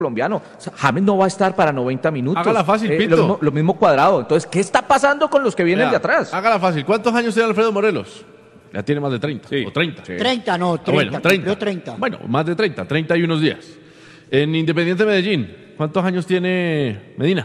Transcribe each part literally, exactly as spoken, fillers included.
colombiano. O sea, James no va a estar para noventa minutos. Hágala fácil, eh, Pito. Lo mismo, lo mismo Cuadrado. Entonces, ¿qué está pasando con los que vienen Vea, de atrás? Hágala fácil. ¿Cuántos años tiene Alfredo Morelos? Ya tiene más de treinta. Sí. O treinta. Sí. treinta, no, treinta. Ah, bueno, treinta. treinta. Bueno, más de treinta. treinta y unos días. En Independiente Medellín, ¿cuántos años tiene Medina?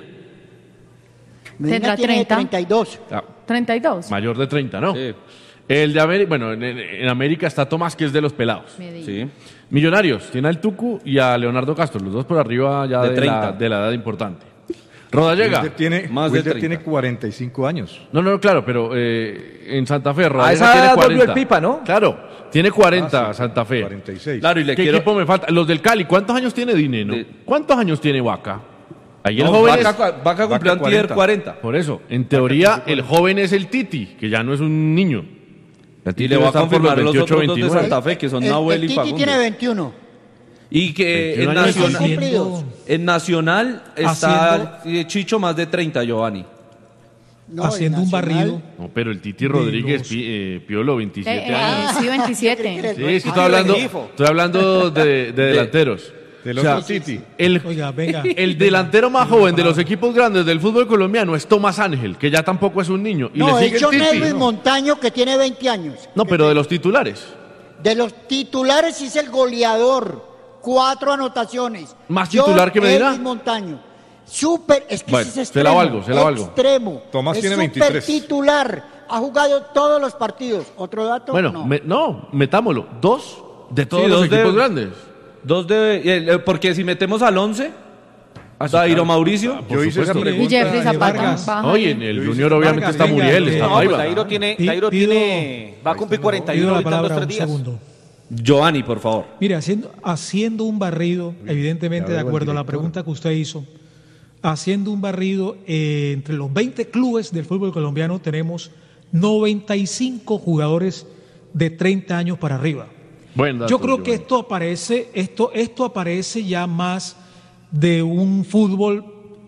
Medina Tendrá tiene treinta. treinta y dos. Ah, treinta y dos. mayor de treinta, ¿no? Sí. El de América, bueno, en, en América está Tomás, que es de los pelados. Medellín. Sí. Millonarios, tiene al Tucu y a Leonardo Castro, los dos por arriba ya De de, treinta. la, de la edad importante. Rodallega. Wilder tiene, Más de Wilder treinta. tiene cuarenta y cinco años. No, no, claro, pero eh, en Santa Fe, A Rodallega esa tiene edad volvió cuarenta. el Pipa, ¿no? Claro, tiene cuarenta Ah, sí, Santa Fe. cuarenta y seis. Claro, y le ¿Qué quiero... equipo me falta? Los del Cali, ¿cuántos años tiene Dineno? De- ¿Cuántos años tiene Vaca? Ahí el No, joven Vaca, es... Vaca cumplió Vaca antier cuarenta. cuarenta. Por eso, en teoría, el joven es el Titi, que ya no es un niño. El Y Titi le voy debe a estar por confirmar los veintiocho, otros dos de veintinueve. Santa Fe, que son El, Nahuel el y Titi Facundo. tiene veintiuno. Y que en veintiún años. Nacional, Cumplidos. en Nacional está Haciendo- eh, Chicho más de treinta, Giovanni. No, haciendo en un Nacional. barrido. No, pero el Titi Rodríguez, los- pi- eh, Piolo, veintisiete Eh, eh, años. sí, veintisiete. Sí, es que estoy hablando, estoy hablando de, de delanteros. Del O sea, otro Titi. el, Oiga, venga. el delantero más joven de los equipos grandes del fútbol colombiano es Tomás Ángel, que ya tampoco es un niño. Y No, le es sigue el John Titi. Edwin Montaño, que tiene veinte años. No, pero de los titulares. De los titulares es el goleador. Cuatro anotaciones. ¿Más John titular que Medina? Edwin Montaño. Súper, es que Bueno, ese es se la extremo. valgo, se la valgo. Extremo. Tomás es tiene súper veintitrés. titular. Ha jugado todos los partidos. ¿Otro dato? Bueno, no. me- no, metámoslo. Dos de todos Sí, los dos de- equipos grandes. Dos de... eh, eh, porque si metemos al once, Ah, sí, Dairo claro. Mauricio. Yo hice esa Mire, pregunta. Y Jeffrey eh, Zapata. Vargas. baja Oye, ahí. en el Junior obviamente Vargas, está venga, Muriel, eh, está no, No, pues Paiva. Dairo tiene, Pi- Dairo pido- tiene, va a cumplir cuarenta y Pido uno la ahorita en dos, palabra tres un días. segundo. Giovanni, por favor. Mire, haciendo, haciendo un barrido, evidentemente ya de veo al acuerdo a la director. pregunta que usted hizo, haciendo un barrido eh, entre los veinte clubes del fútbol colombiano tenemos noventa y cinco jugadores de treinta años para arriba. Buen dato, Yo creo que Giovanni. esto aparece, esto, esto aparece ya más de un fútbol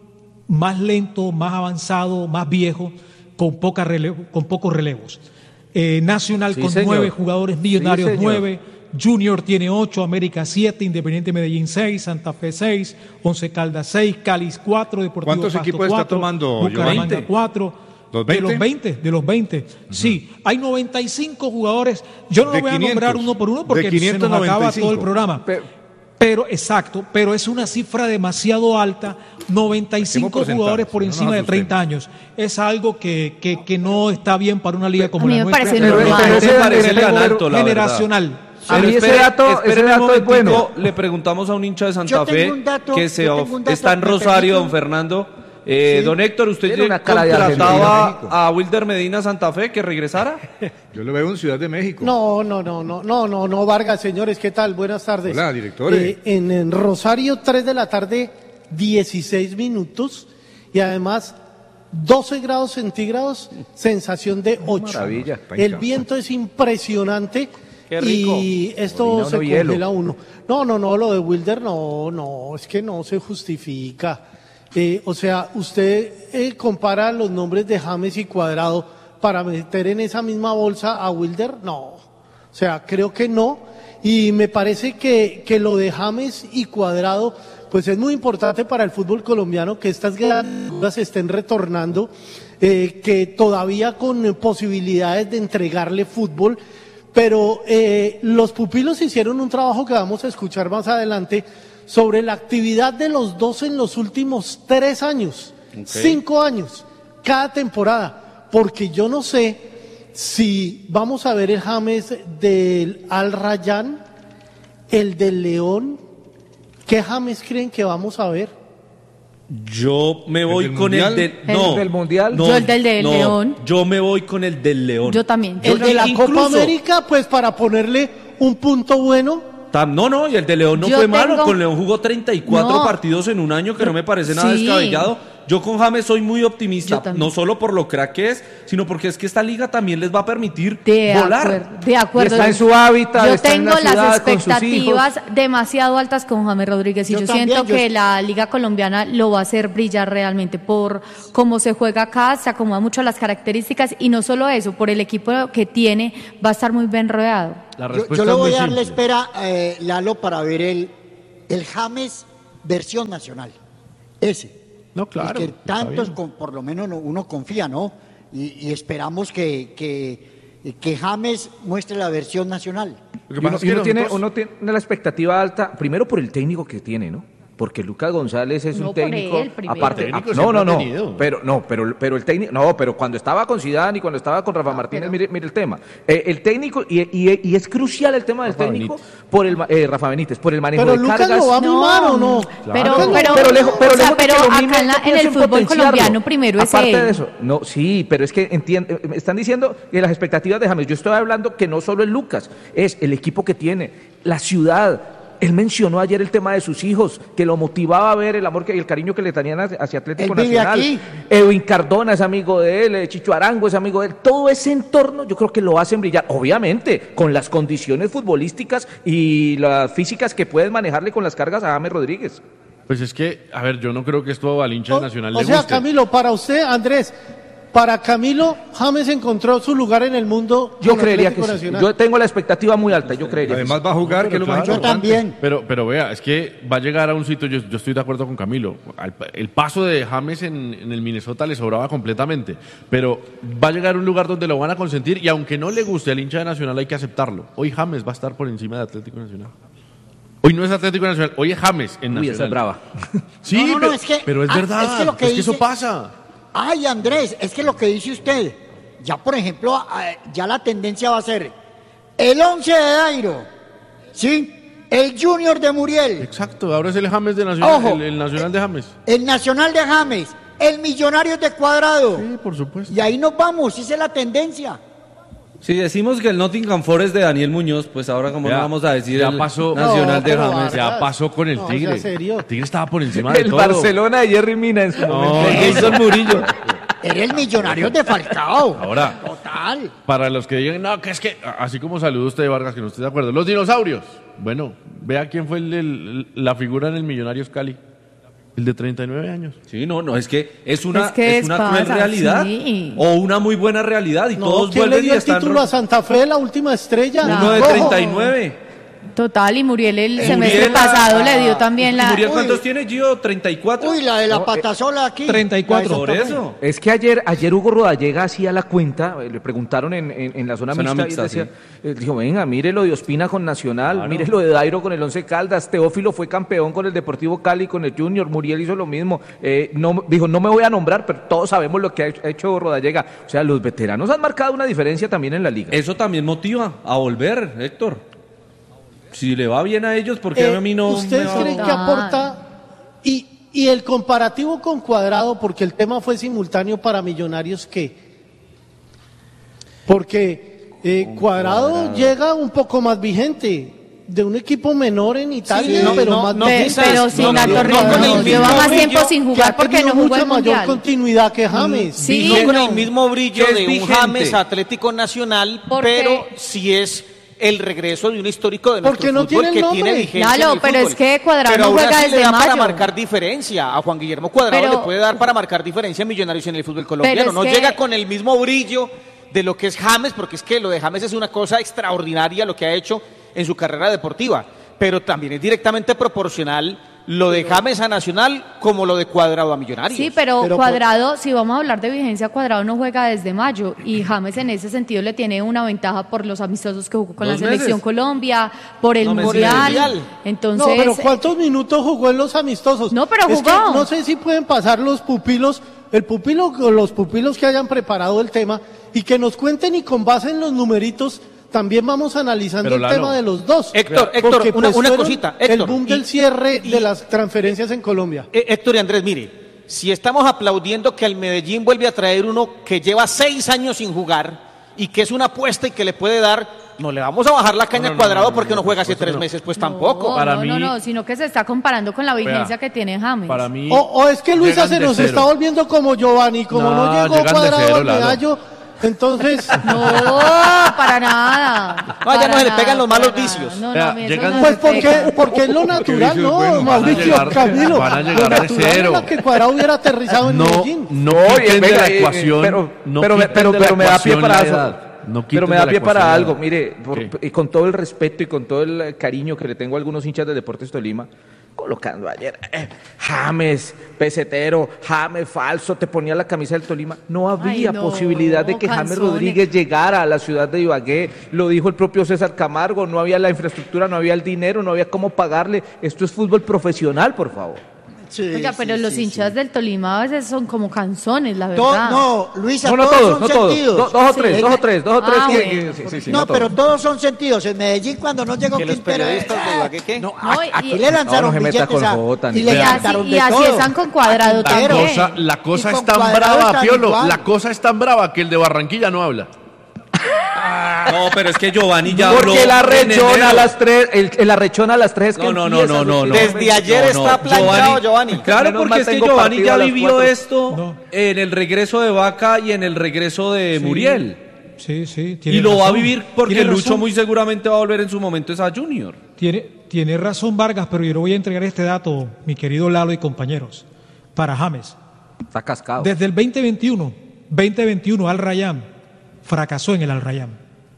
más lento, más avanzado, más viejo, con poca relevo, con pocos relevos. Eh, Nacional Sí, con señor. nueve jugadores, Millonarios Sí, señor. nueve, Junior tiene ocho, América siete, Independiente Medellín seis, Santa Fe seis, Once Caldas seis, Cali cuatro, Deportivo ¿Cuántos Pasto equipos está cuatro, tomando, Bucaramanga Giovanni? cuatro. ¿Los De veinte? los veinte, de los veinte. Sí, hay noventa y cinco jugadores. Yo no De lo voy a quinientos, nombrar uno por uno porque de se nos quinientos noventa y acaba cinco. todo el programa. Pero- Pero, exacto, pero es una cifra demasiado alta, noventa y cinco porcentajes, jugadores por no nos encima de asustemos. treinta años. Es algo que, que, que no está bien para una liga como A mí la me nuestra. parece Pero- normal. pero Ese ese parece relevo tan alto, la verdad. generacional. A Pero mí ese espere- dato- ese espere un dato es bueno. momentico, le preguntamos a un hincha de Santa Yo tengo Fe un dato, que se yo of- tengo un dato, está en ¿me Rosario, permite? don Fernando. Eh, Sí. Don Héctor, ¿usted Tiene ya una cara de contrataba Argentina. a Wilder Medina Santa Fe que regresara? Yo lo veo en Ciudad de México. No, no, no, no, no, no, no, Vargas, señores, ¿qué tal? Buenas tardes. Hola, directores. Eh, en, en Rosario, tres de la tarde, dieciséis minutos, y además doce grados centígrados, sensación de ocho. maravilla. El viento es impresionante. Qué rico. Y esto Orina se uno hielo. congela uno. No, no, no, lo de Wilder no, no, es que no se justifica. Eh, o sea, usted eh, compara los nombres de James y Cuadrado para meter en esa misma bolsa a Wilder, no. O sea, creo que no. Y me parece que, que lo de James y Cuadrado, pues es muy importante para el fútbol colombiano que estas grandes se estén retornando, eh, que todavía con eh, posibilidades de entregarle fútbol. Pero eh, los pupilos hicieron un trabajo que vamos a escuchar más adelante sobre la actividad de los dos en los últimos tres años, cinco años, cada temporada, porque yo no sé si vamos a ver el James del Al Rayyan, el del León. ¿Qué James creen que vamos a ver? Yo me voy del con el Mundial? del... No, ¿El del Mundial? no, Yo el del de no, León. Yo me voy con el del León. Yo también. Yo El de la incluso- Copa América, pues para ponerle un punto bueno. Tam- No, no, y el de León no Yo fue malo. tengo- Con León jugó treinta y cuatro No. partidos en un año, que no me parece nada Sí. descabellado. Yo con James soy muy optimista, Yo también. no solo por lo crack que es, sino porque es que esta liga también les va a permitir De volar. acuerdo, de acuerdo. Y está en su hábitat, Yo está en tengo la ciudad las con sus expectativas demasiado altas con James Rodríguez y Yo yo, también, siento yo que est- la liga colombiana lo va a hacer brillar realmente por cómo se juega acá, se acomoda mucho a las características y no solo eso, por el equipo que tiene, va a estar muy bien rodeado. La Yo, respuesta yo le es muy voy a dar la simple. espera, eh, Lalo, para ver el, el James versión nacional. Ese. No, claro. El que está tantos, bien. con- por lo menos no- uno confía, ¿no? Y, y esperamos que, que, que James muestre la versión nacional. Lo que Y uno, pasa es y que uno tiene, nosotros- uno tiene la expectativa alta, primero por el técnico que tiene, ¿no? Porque Lucas González es No un por técnico, él primero. aparte, Técnico ah, no, siempre no, ha no, tenido. pero no, pero, pero el técnico, no, pero cuando estaba con Zidane y cuando estaba con Rafa Martínez, pero- mire, mire el tema, Eh, el técnico y, y- y es crucial el tema del Rafa técnico Benítez. por el ma- eh, Rafa Benítez, por el manejo Pero de Lucas cargas. lo va a mimar o no. Pero, Claro. pero, Pero lejos- pero o sea, lejos de pero que lo acá mime, en, la- yo en pienso el fútbol potenciarlo. colombiano primero es Aparte él. de eso, no, sí, pero es que entiende, me están diciendo que las expectativas de James, yo estoy hablando que no solo es Lucas, es el equipo que tiene, la ciudad. Él mencionó ayer el tema de sus hijos, que lo motivaba a ver el amor que- y el cariño que le tenían hacia hacia Atlético Él vive Nacional. aquí. Edwin Cardona es amigo de él, eh, Chicho Arango es amigo de él. Todo ese entorno yo creo que lo hacen brillar. Obviamente, con las condiciones futbolísticas y las físicas que pueden manejarle con las cargas a James Rodríguez. Pues es que, a ver, yo no creo que esto al hincha O, nacional o le sea, guste. Camilo, para usted, Andrés, para Camilo, James encontró su lugar en el mundo. Yo con creería Atlético que sí. Nacional. Yo tengo la expectativa muy alta, yo creería. que Además va a jugar, que es lo más Yo importante. también. Pero, pero vea, es que va a llegar a un sitio, yo, yo estoy de acuerdo con Camilo, al- el paso de James en, en el Minnesota le sobraba completamente, pero va a llegar a un lugar donde lo van a consentir y aunque no le guste al hincha de Nacional hay que aceptarlo. Hoy James va a estar por encima de Atlético Nacional. Hoy no es Atlético Nacional, hoy es James en sí. Uy, Nacional. esa es brava. Sí, No, no, no, pero, es que- pero es ah, verdad, es que lo que eso dice- pasa. Ay, Andrés, es que lo que dice usted, ya por ejemplo, ah, ya la tendencia va a ser el once de Dairo, ¿sí? El Junior de Muriel, Exacto, ahora es el James de Nacional, Ojo. el, el Nacional de James. el Nacional de James, el Millonarios de Cuadrado. Sí, por supuesto. Y ahí nos vamos, esa es la tendencia. Si decimos que el Nottingham Forest de Daniel Muñoz, pues ahora como no Ya, vamos a decir ya el pasó- Nacional No, de pero James. Vargas. Ya pasó con el No, Tigre. ¿en serio? El Tigre estaba por encima de El todo. Barcelona de Jerry Mina en su momento. Jason Murillo. Era el Millonarios de Falcao. Ahora, Total. para los que digan, no, que es que, así como saludó usted, Vargas, que no estoy de acuerdo. Los dinosaurios. Bueno, vea quién fue el, el- la figura en el Millonarios Cali. El de treinta y nueve años. Sí, no, no, es que es una, Es que es una es cruel pasa, realidad sí. o una muy buena realidad y No, todos ¿quién le vuelven y dio el están... título a Santa Fe, la última estrella? Uno de Ojo. treinta y nueve. Total, y Muriel el semestre Muriel, pasado ah, le dio también ¿Y la... Muriel Uy. cuántos tiene, Gio? ¿treinta y cuatro? Uy, la de la No, eh, patasola aquí. treinta y cuatro. La de Por Santa Fe. eso. Es que ayer, ayer Hugo Rodallega hacía la cuenta, eh, le preguntaron en, en, en la zona, Zona mixta, mixta, y él decía, eh, dijo, venga, mire lo de Ospina con Nacional, Claro. mire lo de Dairo con el Once Caldas, Teófilo fue campeón con el Deportivo Cali, con el Junior, Muriel hizo lo mismo, eh, no, dijo, no me voy a nombrar, pero todos sabemos lo que ha hecho, ha hecho Rodallega. O sea, los veteranos han marcado una diferencia también en la liga. Eso también motiva a volver, Héctor. Si le va bien a ellos, ¿por qué Eh, a mí no ¿Ustedes me va? creen que Total. aporta? Y, y el comparativo con Cuadrado, porque el tema fue simultáneo para Millonarios, ¿qué? Porque eh, Cuadrado, llega un poco más vigente, de un equipo menor en Italia, no, pero no, más no, Pe- vigente. pero sin no, la no, Torre, no, con el no, mismo lleva más brillo tiempo sin que jugar ha porque tenido no jugó mucha el mayor Mundial. continuidad que James. Sí, no con no. el mismo brillo Que es de un vigente. James Atlético Nacional, Porque- pero sí es el regreso de un histórico de nuestro Porque no fútbol tiene el que nombre. tiene vigencia Claro, en el pero fútbol. es que Cuadrado Pero no aún juega así le desde da para mayo. marcar diferencia. A Juan Guillermo Cuadrado Pero- le puede dar para marcar diferencia en Millonarios en el fútbol colombiano. es No que- llega con el mismo brillo de lo que es James, porque es que lo de James es una cosa extraordinaria lo que ha hecho en su carrera deportiva. Pero también es directamente proporcional lo de James a Nacional como lo de Cuadrado a Millonarios. Sí, pero, Pero Cuadrado, si vamos a hablar de vigencia, Cuadrado no juega desde mayo y James en ese sentido le tiene una ventaja por los amistosos que jugó con la Dos selección meses. Colombia, por el No, meses. mundial. Por el Mundial. Entonces, No, pero ¿cuántos minutos jugó en los amistosos? No, pero Es que jugó. no sé si pueden pasar los pupilos, el pupilo o los pupilos que hayan preparado el tema y que nos cuenten y con base en los numeritos también vamos analizando Pero, el Lalo, tema de los dos. Héctor, Porque, Héctor, una- una fueron cosita, El Héctor, boom y- del cierre y- de las transferencias en Colombia. Eh, Héctor y Andrés, mire, si estamos aplaudiendo que el Medellín vuelve a traer uno que lleva seis años sin jugar y que es una apuesta y que le puede dar, no le vamos a bajar la caña No, no, a Cuadrado no, no, porque no, no, juega hace por tres supuesto meses, pues no, tampoco. Para no, mí- no, no, sino que se está comparando con la vigencia Vea, que tiene James. Para mí. O, o es que Luisa llegan se de nos cero. está volviendo como Giovanni, como no, No, llegó llegan de Cuadrado cero, al Lalo. medallo, entonces... No, para nada. Ah, ya para no se le nada, pegan los para malos nada. vicios. No, no, Vea, a mí eso llegan- no Pues se porque, pega. porque es lo natural, dices, ¿no, bueno, Mauricio, van a llegar- Camilo? van a Lo llegar de natural cero. era que Cuadrado hubiera aterrizado en No, Medellín. no Oye, quiten de venga, la eh, ecuación. pero, no pero, me- quiten pero, de la pero me da pie ecuación para la eso. edad. No quiten pero me de da la pie para ecuación la algo, edad. mire, por- ¿Qué? y con todo el respeto y con todo el cariño que le tengo a algunos hinchas de Deportes Tolima, colocando ayer eh, James, pesetero, James falso, te ponía la camisa del Tolima. No había Ay, no, posibilidad de que James canzones. Rodríguez llegara a la ciudad de Ibagué. Lo dijo el propio César Camargo, no había la infraestructura, no había el dinero, no había cómo pagarle. Esto es fútbol profesional, por favor. Sí, Oiga, pero sí, los sí, hinchas sí. del Tolima a veces son como canzones, la To- verdad. no, Luisa, No, no todos todos, son no todos. sentidos. Do- dos o Sí. tres, dos o tres, dos o tres. Ah, que- bueno, que- sí, sí, sí, no, todos. pero todos son sentidos. En Medellín, cuando no llegó Que los Quintero, periodistas de Ibagué, ¿qué? No, No, a- y- aquí le lanzaron No, no se meta billetes con a- Jota, y ni le nada. Y así, lanzaron y de así todo. están con Cuadrado A La Quintero. también. cosa, la cosa Y es con tan Cuadrado brava, están Piolo. igual. La cosa es tan brava que el de Barranquilla no habla. No, pero es que Giovanni ya habló Porque la en rechona enero. a las tres, el, el arrechona a las tres es que No, no, no, empieza no, a no, no. surgir. Desde ayer No, está no, planchado, Giovanni. Claro, Menos porque mal es que tengo Giovanni partido ya a las vivió cuatro. esto No. en el regreso de Vaca y en el regreso de Sí. Muriel. Sí, sí. Y tiene lo va a razón. vivir porque Tiene Lucho razón. muy seguramente va a volver en su momento es a Junior. Tiene, tiene razón Vargas, pero yo le voy a entregar este dato, mi querido Lalo y compañeros, para James. Está cascado. Desde el veinte veintiuno, veinte veintiuno Al Rayyan fracasó en el Al Rayyan.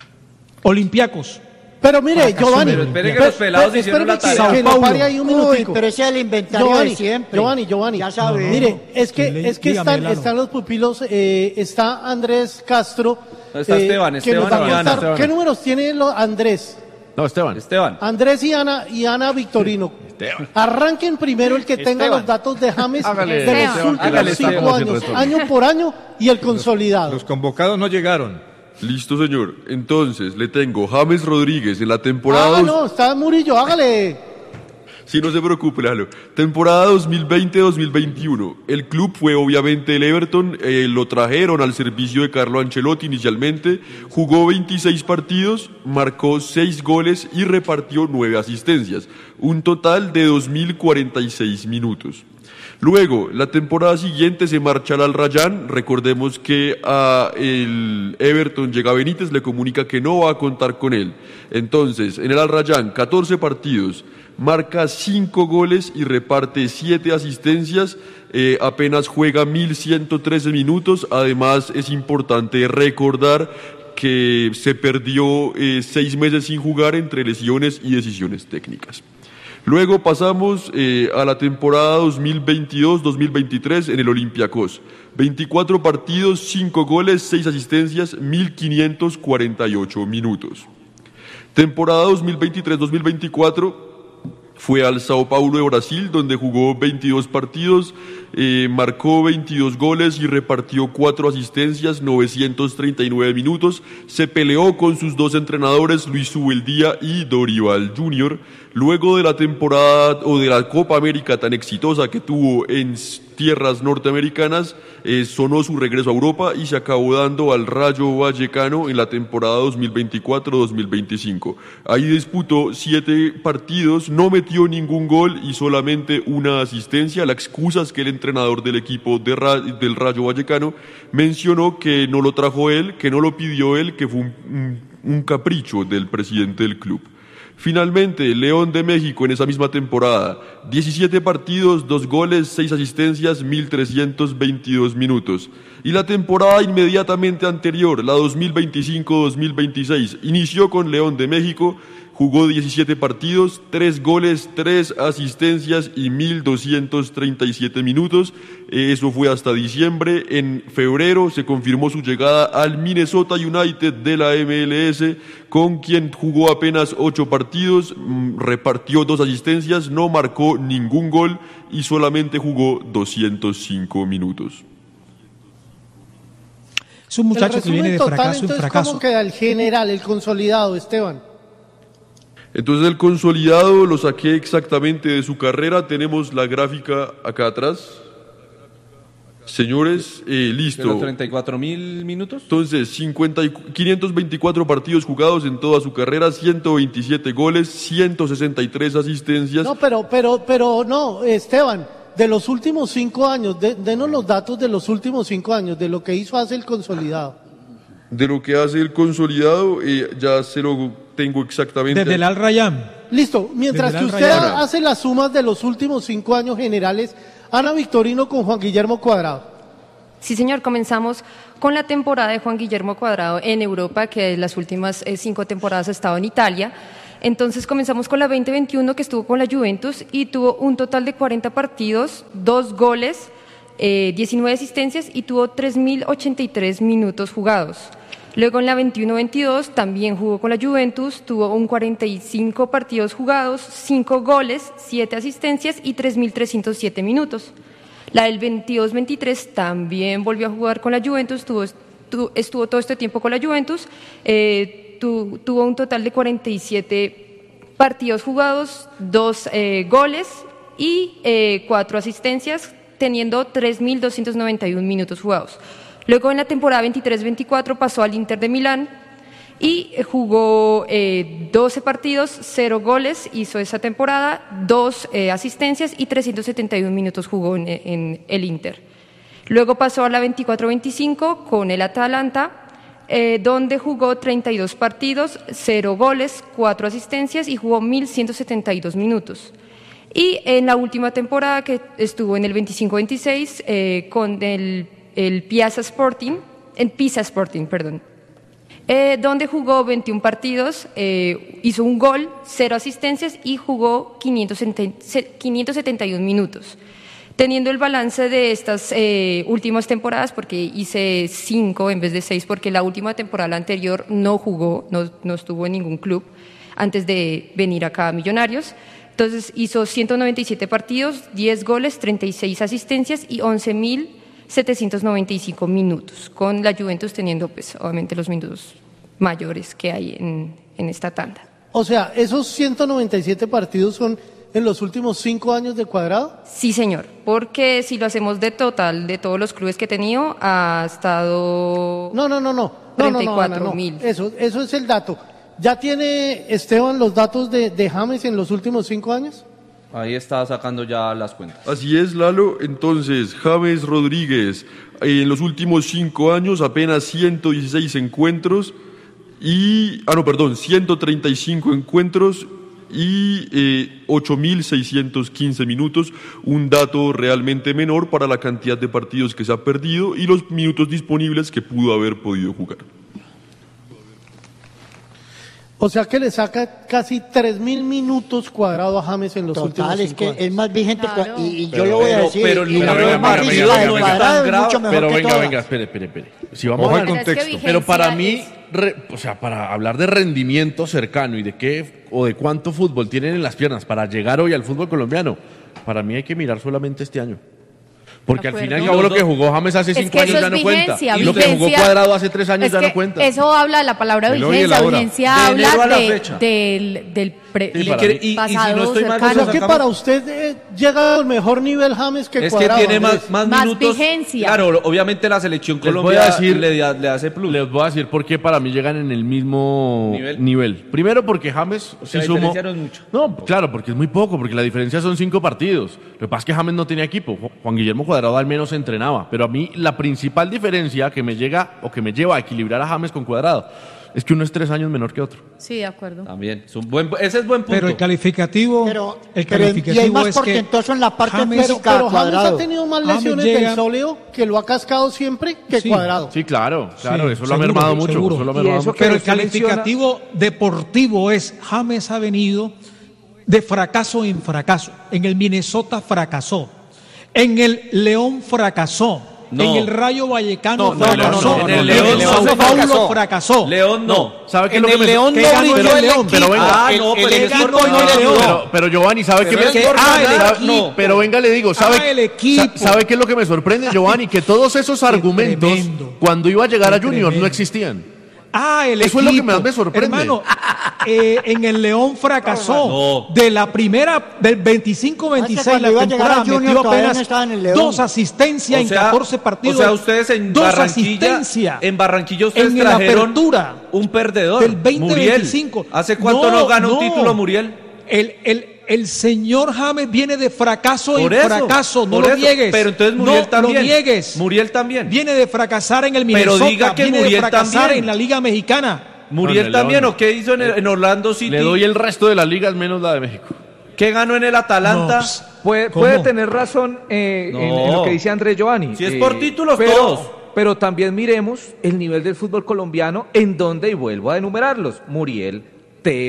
Olympiacos. Pero mire, Fracasó, Giovanni, pero espere que pe- los pelados pe- hicieron la espéreme que- tarea. que Sao lo Paulo. pare ahí un Uy, minutico. pero ese es el inventario Giovanni, de siempre. Giovanni, Giovanni. Ya sabes. Mire, es que, Le- es que dígame, están, Lalo. están los pupilos, eh, está Andrés Castro. Está Esteban, que Esteban nos va a y Ana, contar- Esteban. ¿Qué números tiene lo- Andrés? No, Esteban. Esteban. Andrés y Ana, y Ana Victorino. Esteban. Arranquen primero el que tenga Esteban. los datos de James Hágale, de los Esteban. últimos Hágale, cinco Esteban, años, sin retorno. año por año, y el consolidado. Los convocados no llegaron. Listo, señor. Entonces, le tengo James Rodríguez en la temporada... Ah, dos- no, está Murillo, hágale. Sí, no se preocupe, Lalo. Temporada dos mil veinte dos mil veintiuno. El club fue obviamente el Everton. eh, lo trajeron al servicio de Carlo Ancelotti inicialmente. Jugó veintiséis partidos, marcó seis goles y repartió nueve asistencias. Un total de dos mil cuarenta y seis minutos. Luego, la temporada siguiente se marcha al Al Rayyan. Recordemos que a el Everton llega Benítez, le comunica que no va a contar con él. Entonces, en el Al Rayyan, catorce partidos, marca cinco goles y reparte siete asistencias. Eh, apenas juega mil ciento trece minutos. Además, es importante recordar que se perdió eh, seis meses sin jugar entre lesiones y decisiones técnicas. Luego pasamos eh, a la temporada dos mil veintidós dos mil veintitrés en el Olympiacos. veinticuatro partidos, cinco goles, seis asistencias, mil quinientos cuarenta y ocho minutos. Temporada dos mil veintitrés dos mil veinticuatro fue al Sao Paulo de Brasil, donde jugó veintidós partidos, eh, marcó veintidós goles y repartió cuatro asistencias, novecientos treinta y nueve minutos. Se peleó con sus dos entrenadores, Luis Subeldía y Dorival junior Luego de la temporada o de la Copa América tan exitosa que tuvo en tierras norteamericanas, eh, sonó su regreso a Europa y se acabó dando al Rayo Vallecano en la temporada dos mil veinticuatro dos mil veinticinco. Ahí disputó siete partidos, no metió ningún gol y solamente una asistencia. La excusa es que el entrenador del equipo de Ra- del Rayo Vallecano mencionó que no lo trajo él, que no lo pidió él, que fue un, un, un capricho del presidente del club. Finalmente, León de México en esa misma temporada, diecisiete partidos, dos goles, seis asistencias, mil trescientos veintidós minutos. Y la temporada inmediatamente anterior, la dos mil veinticinco dos mil veintiséis, inició con León de México, jugó diecisiete partidos, tres goles, tres asistencias y mil doscientos treinta y siete minutos. Eh, Eso fue hasta diciembre. En febrero se confirmó su llegada al Minnesota United de la M L S, con quien jugó apenas ocho partidos, mm, repartió dos asistencias, no marcó ningún gol y solamente jugó doscientos cinco minutos. Es un El muchacho que resumen viene de total, fracaso en entonces, fracaso. ¿cómo queda el general, el consolidado, Esteban? Entonces el consolidado lo saqué exactamente de su carrera. Tenemos la gráfica acá atrás. Señores, eh, ¿De listo. los treinta y cuatro mil minutos? Entonces, cincuenta y quinientos veinticuatro partidos jugados en toda su carrera, ciento veintisiete goles, ciento sesenta y tres asistencias. No, pero, pero, pero, no, Esteban, de los últimos cinco años, de- denos los datos de los últimos cinco años, de lo que hizo hace el consolidado. De lo que hace el consolidado, eh, ya se lo tengo exactamente. Desde el Al Rayyan. Listo, mientras Desde que el usted Al Rayyan. hace las sumas de los últimos cinco años generales, Ana Victorino con Juan Guillermo Cuadrado. Sí, señor, comenzamos con la temporada de Juan Guillermo Cuadrado en Europa, que las últimas eh, cinco temporadas ha estado en Italia. Entonces comenzamos con la veinte veintiuno, que estuvo con la Juventus y tuvo un total de cuarenta partidos, dos goles, eh, diecinueve asistencias y tuvo tres mil ochenta y tres minutos jugados. Luego en la veintiuno veintidós también jugó con la Juventus, tuvo un cuarenta y cinco partidos jugados, cinco goles, siete asistencias y tres mil trescientos siete minutos. La del veintidós veintitrés también volvió a jugar con la Juventus, tuvo, tu, estuvo todo este tiempo con la Juventus, eh, tu, tuvo un total de cuarenta y siete partidos jugados, dos eh, goles y eh, cuatro asistencias, teniendo tres mil doscientos noventa y uno minutos jugados. Luego en la temporada veintitrés veinticuatro pasó al Inter de Milán y jugó eh, doce partidos, cero goles, hizo esa temporada, dos eh, asistencias y trescientos setenta y uno minutos jugó en, en el Inter. Luego pasó a la veinticuatro veinticinco con el Atalanta, eh, donde jugó treinta y dos partidos, cero goles, cuatro asistencias y jugó mil ciento setenta y dos minutos. Y en la última temporada, que estuvo en el veinticinco veintiséis eh, con el, el Piazza Sporting, el Pisa Sporting, perdón, eh, donde jugó veintiún partidos, eh, hizo un gol, cero asistencias y jugó quinientos setenta y uno minutos. Teniendo el balance de estas eh, últimas temporadas, porque hice cinco en vez de seis, porque la última temporada anterior no jugó, no, no estuvo en ningún club antes de venir acá a Millonarios. Entonces hizo ciento noventa y siete partidos, diez goles, treinta y seis asistencias y once mil setecientos noventa y cinco minutos, con la Juventus teniendo pues obviamente los minutos mayores que hay en, en esta tanda. O sea, ¿esos ciento noventa y siete partidos son en los últimos cinco años de Cuadrado? Sí, señor, porque si lo hacemos de total, de todos los clubes que he tenido, ha estado... No, no, no, no, treinta y no, no, cuatro no, no, no. mil. Eso, eso es el dato. ¿Ya tiene Esteban los datos de, de James en los últimos cinco años? Ahí está sacando ya las cuentas. Así es, Lalo. Entonces, James Rodríguez, eh, en los últimos cinco años, apenas ciento dieciséis encuentros y... Ah, no, perdón, ciento treinta y cinco encuentros y eh, ocho mil seiscientos quince minutos, un dato realmente menor para la cantidad de partidos que se ha perdido y los minutos disponibles que pudo haber podido jugar. O sea que le saca casi tres mil minutos Cuadrado a James en los Total, últimos es cinco que años. es más vigente, Claro. y, y yo Pero- lo voy a pero- decir, pero y el la número nueva de más partidos vigente no de es tan Cuadrado es grave, mucho mejor Pero que venga, todas. venga, espere, espere, espere. Si vamos Ojo a al Pero es que contexto. Pero para mí, vigencia es- re- o sea, para hablar de rendimiento cercano y de qué o de cuánto fútbol tienen en las piernas para llegar hoy al fútbol colombiano, para mí hay que mirar solamente este año. Porque De al fin y acuerdo. al cabo lo que jugó James hace Es cinco que años eso ya es no cuenta. vigencia, Y lo que jugó vigencia- Cuadrado hace tres años Es ya que no cuenta. eso habla de la palabra El hoy y el vigencia. ahora. Vigencia De habla enero a la de- fecha. del, del pre- Sí, Y, para que- mí- y- y si pasado no estoy mal, cercano. O sea nos que sacamos- para usted eh, llega al mejor nivel James que es que Cuadrado. tiene Andrés. más, más, Más minutos. vigencia. Claro, obviamente la selección Les voy Colombia a decir- le, da- le hace plus. Les voy a decir por qué para mí llegan en el mismo Nivel. nivel. Primero porque James O sea, sí la sumó... diferencia no es mucho. No, claro, porque es muy poco, porque la diferencia son cinco partidos. Lo que pasa es que James no tenía equipo. Ju- Juan Guillermo Cuadrado al menos entrenaba. Pero a mí la principal diferencia que me llega o que me lleva a equilibrar a James con Cuadrado es que uno es tres años menor que otro. Sí, de acuerdo. También. Es un buen, ese es buen punto. Pero el calificativo, Pero, el pero y hay calificativo más es que portentoso en la parte James- física. Pero James Cuadrado. ha tenido más James lesiones llega- del sóleo que lo ha cascado siempre que Sí. Cuadrado. Sí, claro, claro, Sí, eso lo ha seguro, mermado mucho. seguro. Eso lo ha Y mermado eso mucho. que Pero el usted menciona- calificativo deportivo es James ha venido de fracaso en fracaso. En el Minnesota fracasó. En el León fracasó. No. En el Rayo No, Vallecano no, fracasó. no, no, no, En en el el León Sao no Paulo fracasó. fracasó. León no. ¿Sabe qué es En lo que el me León ¿Qué no ganó brilló el el León? equipo. Pero venga. Ah, El- no, el pero equipo ganó no el le León. ayudó. Pero, pero Giovanni, ¿sabe qué Pero me es por Ah, ganar. sabe- No. Pero venga, le digo, ¿sabe, Ah, el equipo. sa- ¿sabe qué es lo que me sorprende, Giovanni? Que todos esos argumentos, tremendo. cuando iba a llegar a Qué Junior, no tremendo. existían. Ah, el Eso es lo que equipo. más me sorprende. Hermano, eh, en el León fracasó. No. De la primera, del veinticinco veintiséis, cuando la iba a llegar temporada a Junior metió todavía no apenas estaba en el León. dos asistencias O en sea- catorce partidos. O sea, ustedes en dos Barranquilla, asistencias. en Barranquilla ustedes En la trajeron apertura un perdedor, del veinte Muriel. veinticinco. ¿Hace cuánto no, gana un no. título Muriel? El, el, el señor James viene de fracaso Por en eso, fracaso, no por lo eso. niegues. Pero entonces Muriel no también. lo niegues. Muriel también. Viene de fracasar en el Pero Minnesota, diga que viene Muriel de fracasar también. en la Liga Mexicana. Muriel No, también, León. ¿o qué hizo en, el- en Orlando City? Le doy el resto de las ligas menos la de México. ¿Qué ganó en el Atalanta? No, pues, Puede, ¿Cómo? puede tener razón eh, No. en, en lo que dice Andrés Giovanni. Si es por títulos, pero, todos. Pero también miremos el nivel del fútbol colombiano, en donde, y vuelvo a enumerarlos, Muriel, Teo,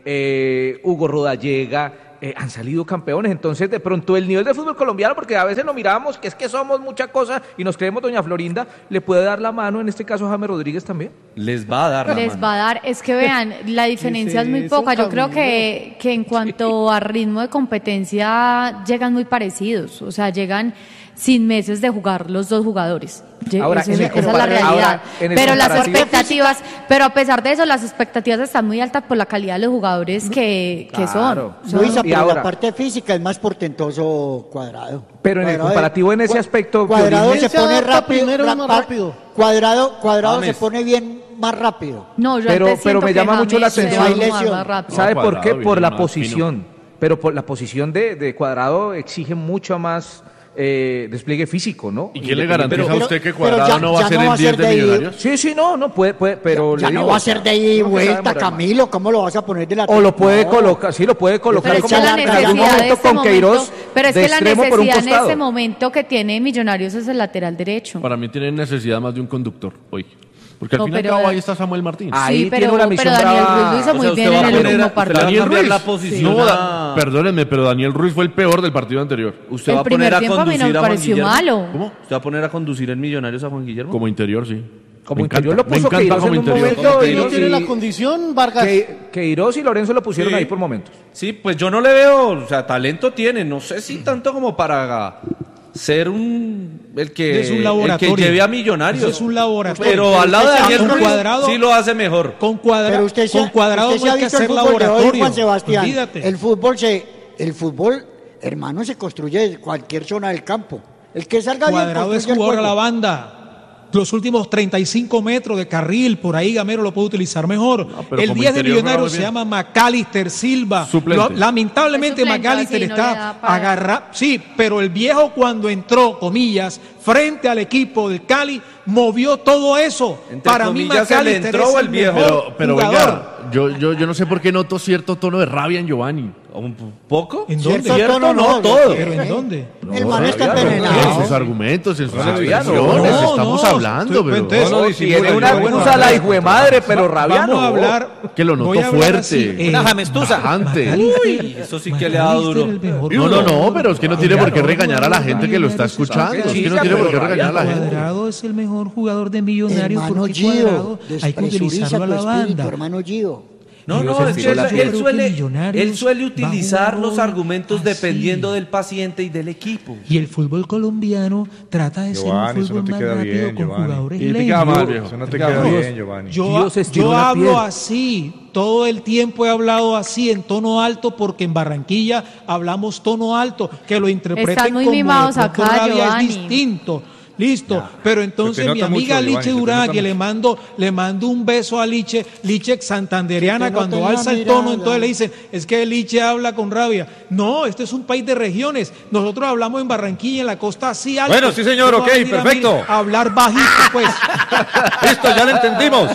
eh, Hugo Rodallega, eh, han salido campeones. Entonces, de pronto, el nivel del fútbol colombiano, porque a veces lo miramos, que es que somos mucha cosa y nos creemos doña Florinda, le puede dar la mano, en este caso, a James Rodríguez también. Les va a dar la Les mano. va a dar, es que vean, la diferencia es muy eso, poca. Yo creo Camilo? que, que en cuanto a ritmo de competencia llegan muy parecidos, o sea, llegan sin meses de jugar los dos jugadores. Lle- Ahora, eso en es- el esa es la compara- realidad. ahora, en el Pero las comparativo- expectativas, pero a pesar de eso, las expectativas están muy altas por la calidad de los jugadores que, que Claro. son. Son- Luisa, Y pero ahora- la parte física es más portentoso Cuadrado. Pero en el Cuadrado- comparativo, en ese Cua- aspecto, Cuadrado Piolín, se se pone adapta rápido. primero y ra- más pa- rápido. Cuadrado, cuadrado se James. pone bien más rápido. No, yo Pero- antes pero siento me que llama mucho la James se atención. va a No hay acomodar lesión. más rápido. ¿Sabe No, por qué? Cuadrado Por viene la más posición. Pero por la posición de, de Cuadrado exige mucho más eh, despliegue físico, ¿no? ¿Y quién le garantiza Pero- a usted que pero Cuadrado ya- no va ya a ser no va el a diez ser de de ahí. Millonarios? Sí, sí, no, no puede, puede pero Ya le no digo, va a ser de ida y no, que se va a vuelta, demorar Camilo. ¿Cómo lo vas a poner de la O lo puede No. colocar, sí, lo puede colocar Pero es como que la en algún necesidad de momento este con momento, Queiroz pero es de que la extremo por un necesidad en costado. este momento que tiene Millonarios es el lateral derecho. Para mí tienen necesidad más de un conductor hoy. Porque al No, fin y al pero- cabo ahí está Samuel Martín. Ahí Sí, tiene pero, una misión pero Daniel brava. Ruiz lo hizo O muy sea, bien usted va en a el poner último a- partido. usted va a Daniel cambiar Ruiz. la posición No, a- da- perdónenme, pero Daniel Ruiz fue el peor del partido anterior. Usted El va a primer poner a tiempo a mí no conducir me a Juan pareció Guillermo. malo. ¿Cómo? ¿Usted va a poner a conducir en Millonarios a Juan Guillermo? Como interior, sí. Como Me interior encanta, lo me puso encanta Queiroz como en un interior. momento ¿Y no y, tiene la y- condición, Vargas? que- Queiroz y Lorenzo lo pusieron Sí. ahí por momentos. Sí, pues yo no le veo, o sea, talento tiene, no sé si tanto como para ser un el que, Es un el laboratorio. que lleve a Millonarios. Eso es un laboratorio. Pero al lado de usted Daniel sabe- Con Ruiz Cuadrado- sí lo hace mejor. Con, cuadra, Pero usted se, con Cuadrado usted se no ha hay que visto el hacer fútbol de hoy, laboratorio. Juan Sebastián. Olvídate. El fútbol se, el fútbol, hermano, se construye de cualquier zona del campo. El que salga bien Cuadrado es construye el jugador a la juego. banda. Los últimos treinta y cinco metros de carril, por ahí Gamero lo puede utilizar mejor. pero El como diez de interior juega Millonarios muy se bien. llama Macalister Silva. Suplente. Lo- lamentablemente Es suplente, Macalister sí, no le está da para- agarrado. Sí, pero el viejo cuando entró, comillas, frente al equipo del Cali, movió todo eso. Entre Para mí comillas, ¿se le Macalister entró es o el el viejo? mejor Pero, pero jugador. venga, yo, yo, yo no sé por qué noto cierto tono de rabia en Giovanni. ¿Un poco? ¿En Cierto dónde? Cierto, tono, no, no, todo. ¿Pero en dónde? El man está rabia, envenenado. En sus argumentos, en sus Rabia, no. expresiones, No, estamos no, hablando, estoy- pero... entonces- No, no, Tiene disimula, una yo, bueno, excusa la hijo de madre, pero rabia Vamos no. a hablar. Que lo noto voy a hablar fuerte. así, eh, Una jamestuza. Tajante. Macalister- Uy, eso sí que le ha dado Macalister, duro. el mejor No, no, no, jugador. pero es que no tiene por qué Cuadrado, regañar a la gente que lo está Millonarios, escuchando. Es que no Sí, tiene por qué pero regañar a la gente. Cuadrado es el mejor jugador de Millonarios Hermano porque Gio, Cuadrado hay que despresuriza utilizarlo a tu la espíritu, banda. hermano Gio. No, Dios, no, el es que piso él, la él piedra. suele, Millonarios él suele va a utilizar jugar los argumentos así. dependiendo del paciente y del equipo. Y el fútbol colombiano trata de Giovanni, ser un eso no fútbol te más queda rápido bien, con Giovanni. jugadores Y te lentos. queda mal, viejo. Eso no te Te queda queda bien, mal. Giovanni. Yo, Dios estiró yo la hablo piel. así, todo el tiempo he hablado así, en tono alto, porque en Barranquilla hablamos tono alto, que lo interpreten Están muy como mimados de pronto acá, rabia Giovanni. es distinto. Listo, pero entonces Se te mi nota amiga mucho, Liche Giovanni, se te Durán, nota que le mucho. mando, le mando un beso a Liche, Liche santanderiana, Se te nota cuando en la alza el tono, mirada. entonces le dicen, es que Liche habla con rabia. No, este es un país de regiones. Nosotros hablamos en Barranquilla, en la costa así alto. Bueno, sí, señor, Usted va ok, a venir a mí perfecto. a hablar bajito, pues. Listo, ya lo entendimos.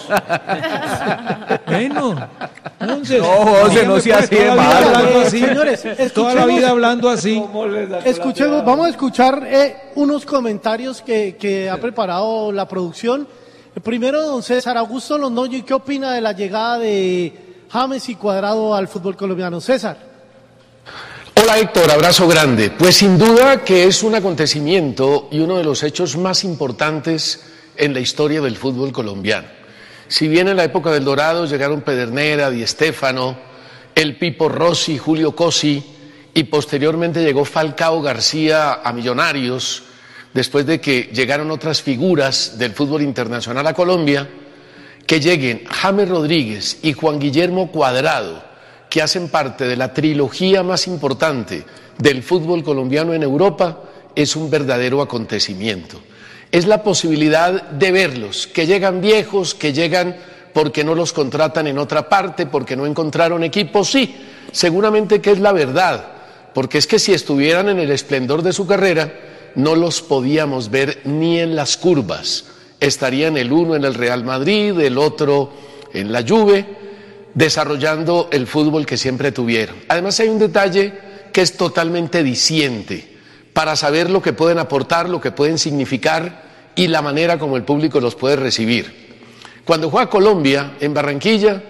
Bueno, entonces. No, José, no sea pues, así de toda la vida malo. hablando así. Señores, Toda la escuchemos- vida hablando así. Escuchemos, vamos a escuchar eh, unos comentarios que, que ha preparado la producción. El primero, don César Augusto Londoño, ¿y qué opina de la llegada de James y Cuadrado al fútbol colombiano? César. Hola Héctor, abrazo grande. Pues sin duda que es un acontecimiento y uno de los hechos más importantes en la historia del fútbol colombiano. Si bien en la época del Dorado llegaron Pedernera, Di Stéfano, el Pipo Rossi, Julio Cosi y posteriormente llegó Falcao García a Millonarios, después de que llegaron otras figuras del fútbol internacional a Colombia, que lleguen James Rodríguez y Juan Guillermo Cuadrado, que hacen parte de la trilogía más importante del fútbol colombiano en Europa, es un verdadero acontecimiento. Es la posibilidad de verlos, que llegan viejos, que llegan porque no los contratan en otra parte, porque no encontraron equipo, sí, seguramente que es la verdad, porque es que si estuvieran en el esplendor de su carrera, no los podíamos ver ni en las curvas. Estarían el uno en el Real Madrid, el otro en la Juve, desarrollando el fútbol que siempre tuvieron. Además hay un detalle que es totalmente diciente para saber lo que pueden aportar, lo que pueden significar y la manera como el público los puede recibir. Cuando juega Colombia en Barranquilla,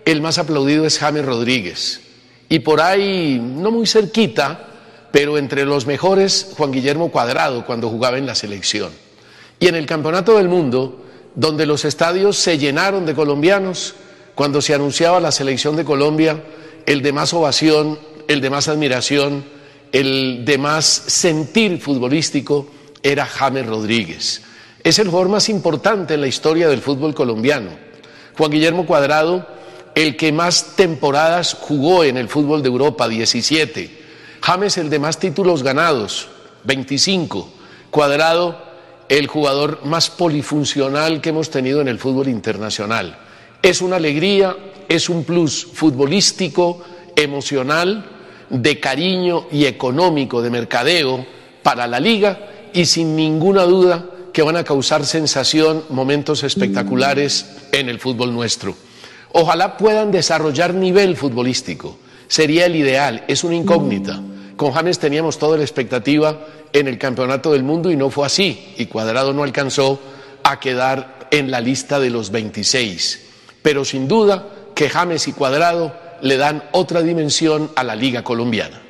el más aplaudido es James Rodríguez. Y por ahí, no muy cerquita, pero entre los mejores, Juan Guillermo Cuadrado, cuando jugaba en la selección. Y en el Campeonato del Mundo, donde los estadios se llenaron de colombianos, cuando se anunciaba la selección de Colombia, el de más ovación, el de más admiración, el de más sentir futbolístico era James Rodríguez. Es el jugador más importante en la historia del fútbol colombiano. Juan Guillermo Cuadrado, el que más temporadas jugó en el fútbol de Europa, diecisiete. James, el de más títulos ganados, veinticinco. Cuadrado, el jugador más polifuncional que hemos tenido en el fútbol internacional. Es una alegría, es un plus futbolístico, emocional, de cariño y económico, de mercadeo para la liga, y sin ninguna duda que van a causar sensación, momentos espectaculares en el fútbol nuestro. Ojalá puedan desarrollar nivel futbolístico, sería el ideal, es una incógnita. Con James teníamos toda la expectativa en el Campeonato del Mundo y no fue así, y Cuadrado no alcanzó a quedar en la lista de los veintiséis. Pero sin duda que James y Cuadrado le dan otra dimensión a la Liga Colombiana.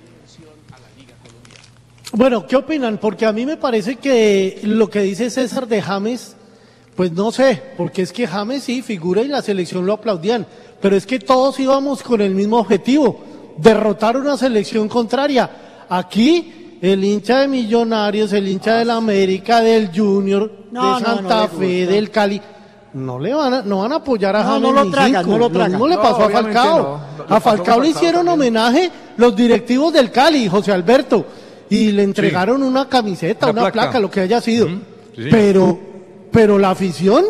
Bueno, ¿qué opinan? Porque a mí me parece que lo que dice César de James, pues no sé, porque es que James sí figura y la selección lo aplaudían, pero es que todos íbamos con el mismo objetivo, derrotar una selección contraria. Aquí el hincha de Millonarios, el hincha del América, del Junior, No, de no, Santa no Fe, gusta. del Cali, no le van a, no van a apoyar a No, James no lo ni tragan, cinco. no lo tragan. mismo le No, pasó a obviamente Falcao. no. Lo- A lo pasó Falcao con le Falcao hicieron también. homenaje los directivos del Cali, José Alberto, y le entregaron una camiseta, Una una, placa. placa, lo que haya sido. Sí, sí. Pero, pero la afición,